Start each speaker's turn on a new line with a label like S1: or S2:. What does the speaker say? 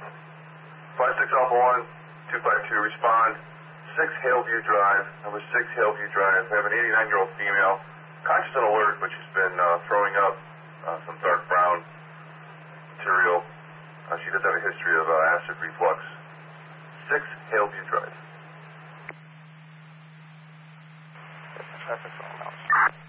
S1: 56 Alpha 1, 252, respond. 6 Haleview Drive, number 6 Haleview Drive. We have an 89-year-old female, conscious and alert, but she's been throwing up some dark brown material. She does have a history of acid reflux. 6 Haleview Drive.